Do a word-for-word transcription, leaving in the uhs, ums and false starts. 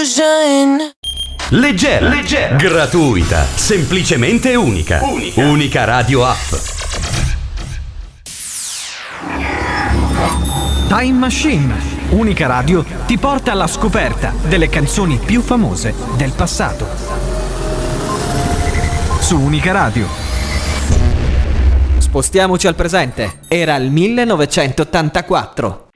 Leggera, leggera, gratuita, semplicemente unica. Unica, unica radio app. Time Machine, unica radio, ti porta alla scoperta delle canzoni più famose del passato. Su Unica Radio. Spostiamoci al presente. Era il millenovecentottantaquattro.